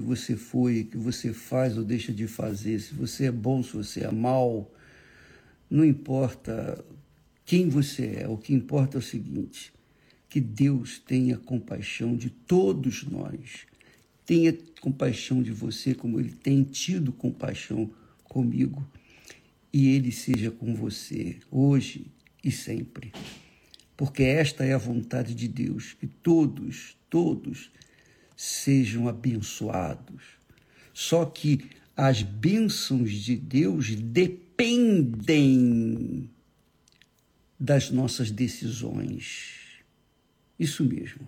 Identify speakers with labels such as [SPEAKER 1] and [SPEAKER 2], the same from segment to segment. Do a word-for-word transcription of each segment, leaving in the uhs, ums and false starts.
[SPEAKER 1] você foi, que você faz ou deixa de fazer, se você é bom, se você é mau, não importa quem você é, o que importa é o seguinte, que Deus tenha compaixão de todos nós, tenha compaixão de você como Ele tem tido compaixão comigo, e Ele seja com você hoje e sempre. Porque esta é a vontade de Deus, que todos, todos sejam abençoados. Só que as bênçãos de Deus dependem das nossas decisões. Isso mesmo.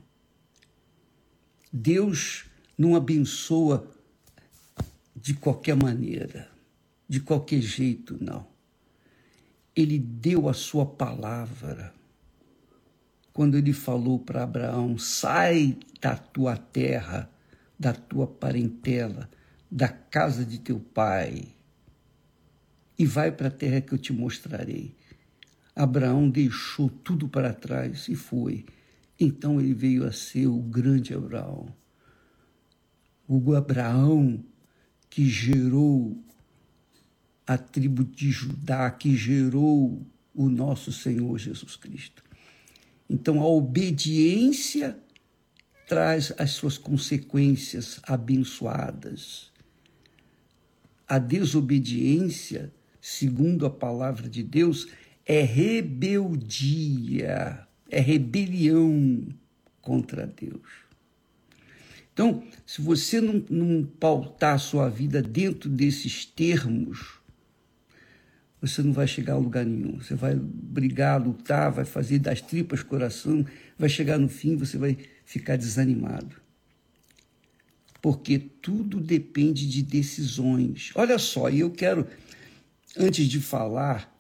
[SPEAKER 1] Deus não abençoa de qualquer maneira, de qualquer jeito, não. Ele deu a sua palavra. Quando ele falou para Abraão, sai da tua terra, da tua parentela, da casa de teu pai, e vai para a terra que eu te mostrarei. Abraão deixou tudo para trás e foi. Então ele veio a ser o grande Abraão. O Abraão que gerou a tribo de Judá, que gerou o nosso Senhor Jesus Cristo. Então, a obediência traz as suas consequências abençoadas. A desobediência, segundo a palavra de Deus, é rebeldia, é rebelião contra Deus. Então, se você não, não pautar a sua vida dentro desses termos, você não vai chegar a lugar nenhum. Você vai brigar, lutar, vai fazer das tripas coração, vai chegar no fim, você vai ficar desanimado. Porque tudo depende de decisões. Olha só, e eu quero, antes de falar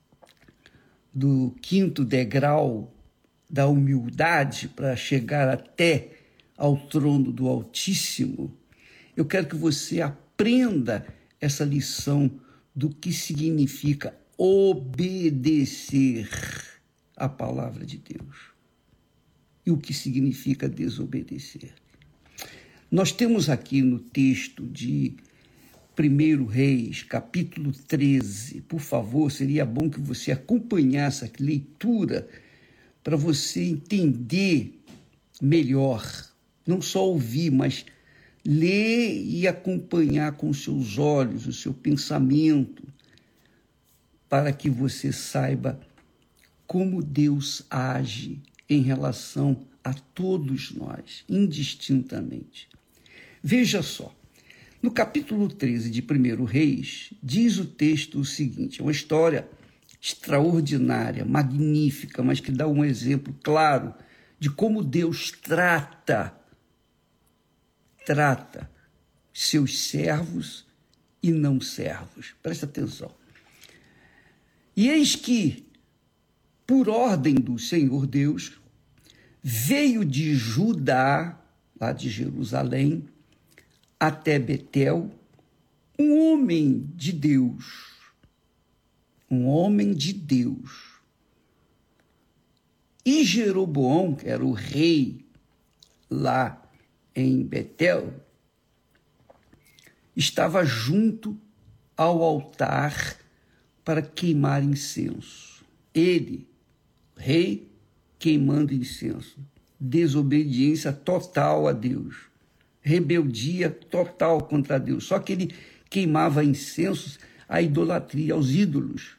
[SPEAKER 1] do quinto degrau da humildade para chegar até ao trono do Altíssimo, eu quero que você aprenda essa lição do que significa obedecer à palavra de Deus e o que significa desobedecer. Nós temos aqui no texto de primeiro Reis, capítulo treze, por favor, seria bom que você acompanhasse a leitura para você entender melhor, não só ouvir, mas ler e acompanhar com os seus olhos, o seu pensamento, para que você saiba como Deus age em relação a todos nós, indistintamente. Veja só, no capítulo treze de primeiro Reis, diz o texto o seguinte, é uma história extraordinária, magnífica, mas que dá um exemplo claro de como Deus trata trata seus servos e não servos. Presta atenção. E eis que, por ordem do Senhor Deus, veio de Judá, lá de Jerusalém, até Betel, um homem de Deus. Um homem de Deus. E Jeroboão, que era o rei lá em Betel, estava junto ao altar para queimar incenso. Ele, rei, queimando incenso. Desobediência total a Deus. Rebeldia total contra Deus. Só que ele queimava incensos à idolatria, aos ídolos.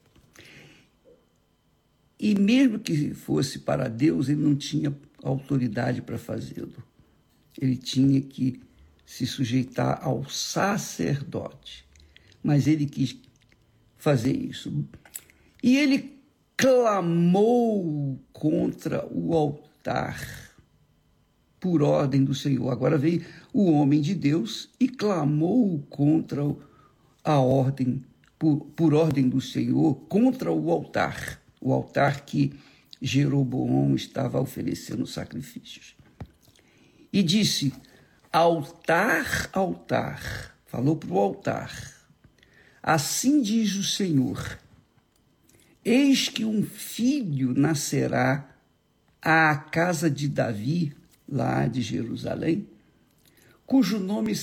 [SPEAKER 1] E mesmo que fosse para Deus, ele não tinha autoridade para fazê-lo. Ele tinha que se sujeitar ao sacerdote. Mas ele quis fazer isso. E ele clamou contra o altar, por ordem do Senhor. Agora veio o homem de Deus e clamou contra a ordem, por, por ordem do Senhor, contra o altar. O altar que Jeroboão estava oferecendo sacrifícios. E disse, altar, altar, falou para o altar, assim diz o Senhor, eis que um filho nascerá à casa de Davi, lá de Jerusalém, cujo nome